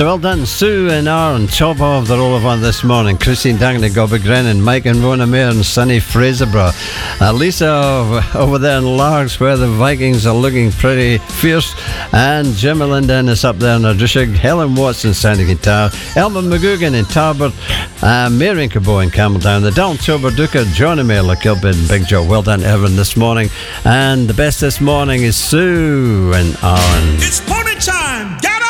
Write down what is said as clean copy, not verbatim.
So well done, Sue and Aaron, top of the roll of one this morning. Christine Dangny, Gobagrenin, Mike and Rona Mayer and Sunny Fraserborough. Lisa over there in Largs, where the Vikings are looking pretty fierce. And Jim Linden is up there in Ardishig. Helen Watson, Sandy Guitar. Elman McGugan in Tarbert. Mary Cabot in Campbelltown. The Down Tober Duca, Johnny Mayer, Kilbin, Big Joe. Well done, Evan, this morning. And the best this morning is Sue and Aaron. It's